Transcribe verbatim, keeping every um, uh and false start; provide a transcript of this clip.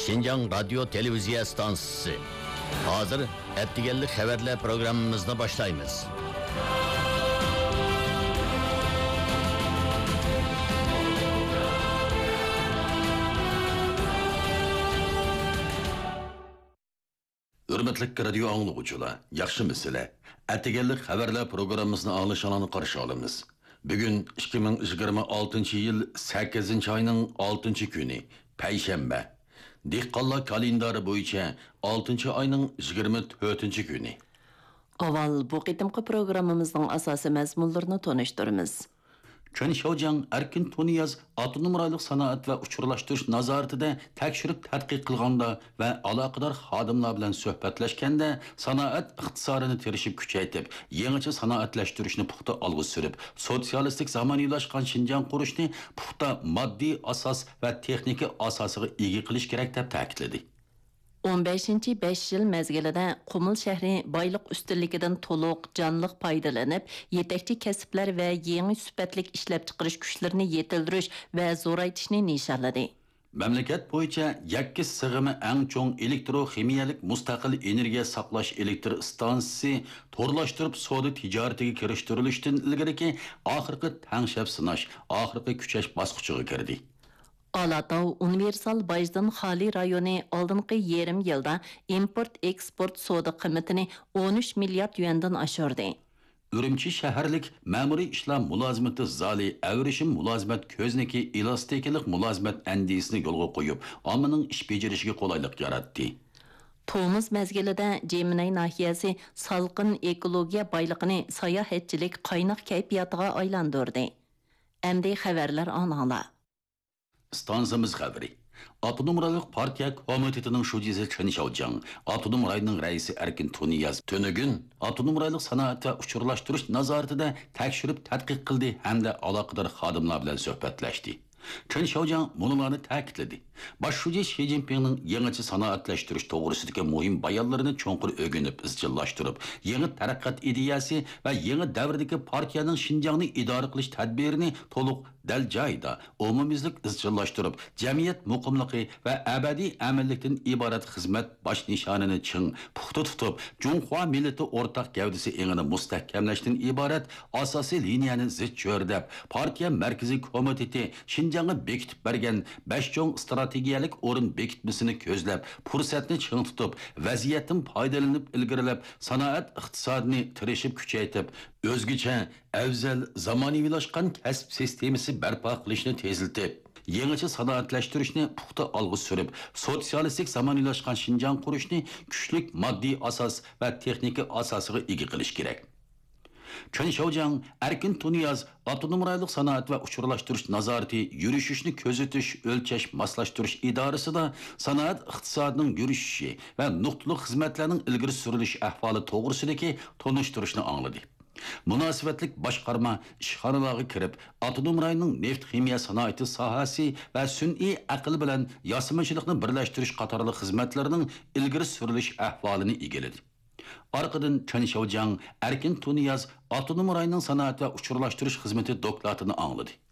Şinjan Radyo Televiziya Stansiyası. Hazır ettigenlik haberler programımızda başlayımız. Hürmetlik radyo anlıqçılar, yaxşı mesele. Ettigenlik haberler programımızını anlaşılanı qarşı alımız. Bugün ikki ming yigirma oltinchi yıl sakkizinchi ayning oltinchi kuni, payshanba. Dehqonlar kalendari bo'yicha oltinchi ayning yigirma to'rtinchi kuni. Aval bu qitimqi programımızın asası məzmunlarını tanıştırırız. Çön Şaojiang Erkin Tuniyaz Avtonom Rayonluq Sanoat va Uçurlashtirish nazoratida tekshirib tadqiq qilganda va aloqador xodimlar bilan suhbatlashganda sanoat iqtisodini terishib kuchaytirib, yangicha sanoatlashtirishni puxta olg'a surib, sotsialistik zamonaviylashgan Xinjiang qurishni puxta moddiy asos va texnika asosiga ega qilish kerak deb ta'kidladi. o'n beshinchi besh yil mezgilida Qumul shahri boyliq ustunligidan to'liq jonliq foydalanib, yetakchi kasblar va yangi sifatlik ishlab chiqarish kuchlarini yetildirish va zo'raytishni nishonladi. Mamlakat bo'yicha yakka sig'imi eng cho'ng elektroximiyalik mustaqil energiya saqlash elektr stansiyasi to'rlashtirib savdo tijoratiga kirishtirilishdan ilgariki oxirgi tangshab sinash, oxirgi kuchash bosqichiga kirdi. Alatau Universal Bajdın Xali rayoni oldingi yarim yilda import-eksport savdo qiymatini o'n uch milliard yuandan oshirdi. Ürümçi şəhərlik məmuri işlem mülazimeti zali əvrişim mülazimet közneki elastikilik mülazimet əndisini yolga qoyub, amının iş becerişige qolaylık yarattı. To'miz mezgilida Jeminay nahiyasi salqin ekologiya boyligini sayohatchilik qaynoq kayfiyatiga aylantirdi. Endi xabarlar anala. Stansiyamiz xabari. Avtonom Rayonluq Partiya Komitetining şujisi Çön Şaojiang, Avtonom Rayonning raisi Erkin Tuniyaz tönügün Avtonom Rayonluq Sanoat va Uçurlashtirish nazoratida tekshirib tadqiq qildi hamda aloqador xodimlar bilan suhbatlashdi. Çön Şaojiang munularni ta'kidladi. Bosh shuji Xi Jinpingning yangicha sanoatlashtirish to'g'risidagi muhim bayonlarini cho'nqur o'rganib, izchillashtirib, yangi taraqqiyot ideyasi va yangi davrdagi partiyaning Xinjiangni idora qilish tadbirini to'liq dal joyida umumiylik izchillashtirib, jamiyat muqimligi va abadiy amallikdan iborat xizmat bosh nishonini ching puxta tutib, Junhua millati o'rtaq gavdasi engini mustahkamlashdan iborat asosiy liniyani zich cho'rdab, partiya markaziy komiteti Xinjiangga bekitib bergan besh cho'ng strategiyalik o'rin bekitmasini ko'zlab, fursatni ching tutib, vaziyatdan foydalanib ilgarilab, sanoat iqtisodini tirishib kuchaytirib, o'zgacha afzal zamonaviylashgan kasb sistemasi barpo qilishni teziltib, yangicha sanoatlashtirishni puxta olg'a surib, sotsialistik zamonaviylashgan Xinjiang qurishni kuchlik moddiy asos va texnika asosiga ega qilish kerak. Çön Şaojiang Erkin Tuniyaz Avtonom Rayonluq Sanoat va Uçurlashtirish nazorati yurishishni ko'zatish, o'lchash, moslashtirish idorasida sanoat iqtisodining yurishishi va nuqtaliq xizmatlarning ilgari surilish ahvoli to'g'risidagi tonishtirishni angladi. Münasibetlik boshqarma ishxonalarga kirib, Avtonom rayonning neft ximiya sanoati sohasi va sun'iy aql bilan yasamachilikni birlashtirish qatorli xizmatlarining ilgari surilish ahvolini egalladi. Arqadan Çön Şaojiang Erkin Tuniyaz Avtonom rayonning sanoat va uçurlashtirish xizmati dokladini angladi.